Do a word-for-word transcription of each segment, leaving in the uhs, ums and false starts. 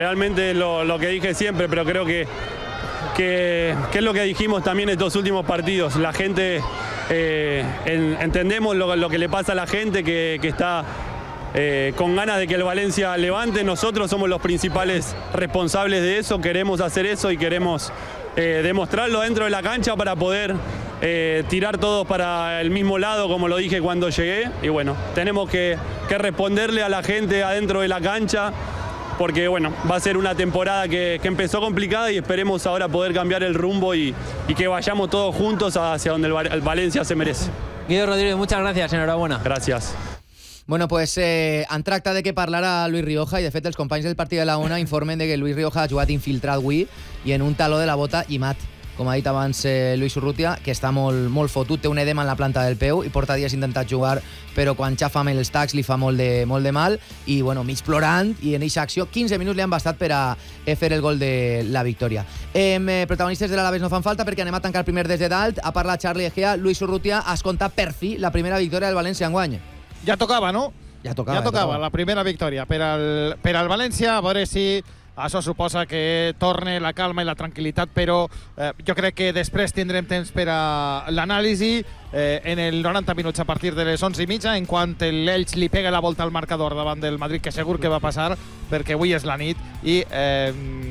Realmente lo, lo que dije siempre, pero creo que, que, que es lo que dijimos también estos últimos partidos. La gente, eh, en, entendemos lo, lo que le pasa a la gente, que, que está eh, con ganas de que el Valencia levante. Nosotros somos los principales responsables de eso, queremos hacer eso y queremos eh, demostrarlo dentro de la cancha para poder eh, tirar todos para el mismo lado, como lo dije cuando llegué. Y bueno, tenemos que, que responderle a la gente adentro de la cancha, porque bueno, va a ser una temporada que, que empezó complicada y esperemos ahora poder cambiar el rumbo y, y que vayamos todos juntos hacia donde el, el Valencia se merece. Guido Rodríguez, muchas gracias, enhorabuena. Gracias. Bueno, pues eh, en tracta de que parlarà Luis Rioja i de fet els companys del partit de la Ona informen de que Luis Rioja ha jugat infiltrat avui i en un taló de la bota i mat. Com ha dit abans eh, Luis Urrutia, que està molt, molt fotut, té un edema en la planta del peu i porta dies intentat jugar, però quan xafa amb els tacs li fa molt de, molt de mal i bueno, mig plorant, i en eixa acció quinze minuts li han bastat per a eh, fer el gol de la victòria. Eh, protagonistes de l'Alaves no fan falta perquè anem a tancar primer des de dalt. Ha parlat Charlie Egea. Luis Urrutia ha escoltat per fi la primera victòria del València enguany. Ja tocava, no? Ja tocava, ja tocava, ja tocava. La primera victòria per al, per al València, a veure si això suposa que torne la calma i la tranquil·litat, però eh, jo crec que després tindrem temps per a l'anàlisi eh, en el noranta minuts a partir de les onze i mitja, en quant l'Elx li pega la volta al marcador davant del Madrid, que segur que va passar, perquè avui és la nit i eh,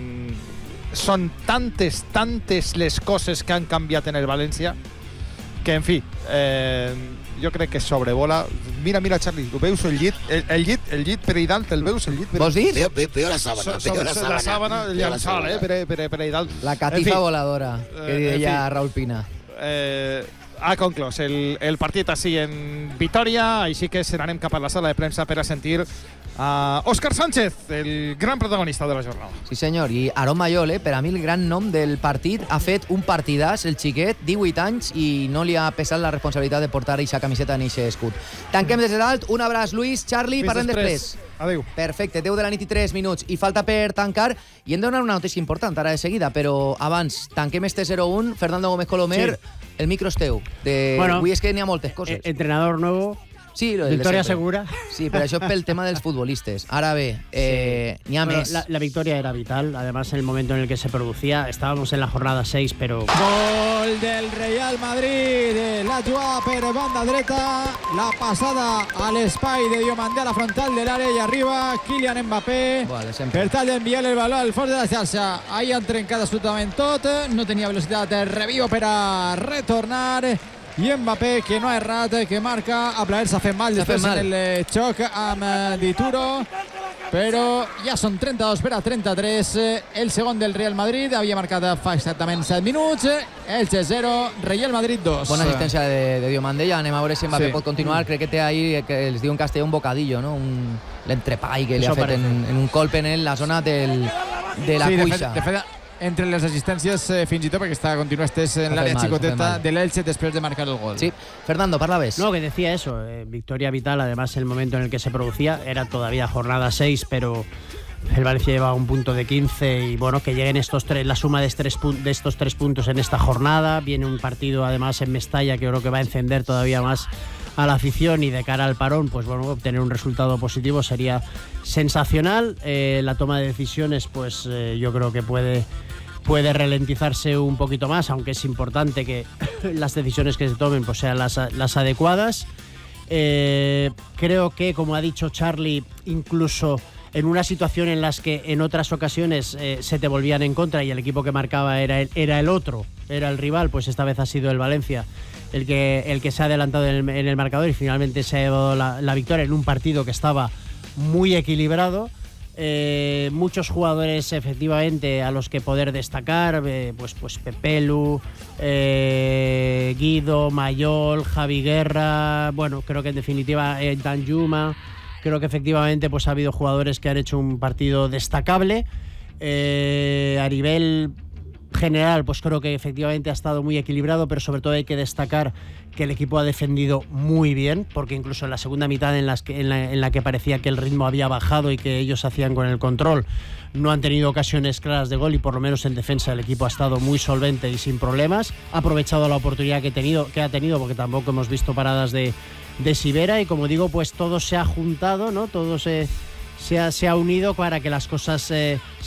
són tantes, tantes les coses que han canviat en el València que, en fi, eh, jo crec que sobrevola. Mira, mira, Charlie, ho veus el llit? El, el llit, el llit per Eidalt, el veus, el llit? Per... Vols dir? Veo, veo, veo la sábana, so, veo la sábana. La sábana, el llençol, eh, per, per, per Eidalt. La catifa en fi, voladora, que eh, deia fi, Raúl Pina. Eh, ha conclòs el, el partit així en Vitòria, així que se n'anem cap a la sala de premsa per a sentir a Òscar Sánchez, el gran protagonista de la jornada. Sí senyor, i Aarón Mayol, eh, per a mi el gran nom del partit, ha fet un partidàs, el xiquet, divuit anys, i no li ha pesat la responsabilitat de portar eixa camiseta en eixe escut. Tanquem des de dalt, un abraç, Luis, Charlie, Fins parlem després. després. Adéu. Perfecte, deu de la nit i tres minuts, i falta per tancar, i hem de donar una notícia important ara de seguida, però abans, tanquem este zero un, Fernando Gómez Colomer, sí. El micro és teu. De... Bueno, avui és que n'hi ha moltes coses. Eh, entrenador nuevo. Sí, lo victoria sempre. segura. Sí, pero eso es pel tema dels futbolistes. Ara bé, eh, sí. n'hi ha bueno, més. La, la victoria era vital, además en el momento en el que se producía. Estábamos en la jornada seis, pero... Gol del Real Madrid, la jugada per banda dreta, la passada a l'espai de Diomandé a la frontal de l'àrea i arriba Kylian Mbappé Vale, per tal d'enviar el valor al fons de la xarxa. Ahí han trencat absolutament tot, no tenia velocitat de reviu per a retornar, i Mbappé, que no ha errat, que marca. A plaer s'ha fet mal després mal. En el xoc amb Dituro, però ja són trenta-dos per a trenta-tres. El segon del Real Madrid havia marcat fa exactament set minuts. Elche zero, Real Madrid dos. Bona assistència de, de Diomandé. Ja anem a veure si Mbappé sí. pot continuar. Crec que té ahí, que els diu en castellà, un bocadillo, no? Un l'entrepai que li Eso ha fet en, en un colpe en la zona del, de la sí, cuixa. De fet, de fet, entre les assistències, eh, fins i tot, perquè està, continua estès en l'àrea xicoteta de l'Elche després de marcar el gol. Sí, Fernando, parlaves. No, que decía eso, eh, victoria vital, además el momento en el que se producía, era todavía jornada seis, pero el Valencia lleva un punto de quince y bueno, que lleguen estos tres, la suma de, tres, de estos tres puntos en esta jornada. Viene un partido además en Mestalla que creo que va a encender todavía más a la afición, y de cara al parón, pues bueno, obtener un resultado positivo sería sensacional. Eh, la toma de decisiones, pues eh, yo creo que puede puede ralentizarse un poquito más, aunque es importante que las decisiones que se tomen pues sean las, las adecuadas. Eh, creo que, como ha dicho Charlie, incluso en una situación en las que en otras ocasiones eh, se te volvían en contra y el equipo que marcaba era el, era el otro, era el rival, pues esta vez ha sido el Valencia el que, el que se ha adelantado en el, en el marcador y finalmente se ha llevado la, la victoria en un partido que estaba muy equilibrado. Eh, muchos jugadores efectivamente a los que poder destacar, eh, pues, pues Pepelu, eh, Guido, Mayol, Javi Guerra, bueno, creo que en definitiva eh, Danjuma, creo que efectivamente pues ha habido jugadores que han hecho un partido destacable. Eh, a nivel general, pues creo que efectivamente ha estado muy equilibrado, pero sobre todo hay que destacar que el equipo ha defendido muy bien, porque incluso en la segunda mitad en, las que, en, la, en la que parecía que el ritmo había bajado y que ellos hacían con el control, no han tenido ocasiones claras de gol, y por lo menos en defensa el equipo ha estado muy solvente y sin problemas. Ha aprovechado la oportunidad que, he tenido, que ha tenido, porque tampoco hemos visto paradas de, de Sivera, y como digo, pues todo se ha juntado, ¿no? Todo se, se, ha, se ha unido para que las cosas eh,